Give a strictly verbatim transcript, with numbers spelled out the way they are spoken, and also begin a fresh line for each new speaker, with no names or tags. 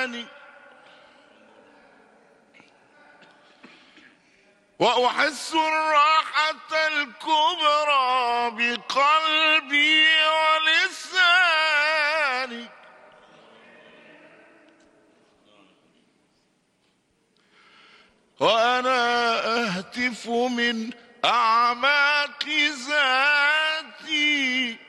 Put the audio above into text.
لساني وأحس الراحة الكبرى بقلبي ولساني وأنا أهتف من أعماق ذاتي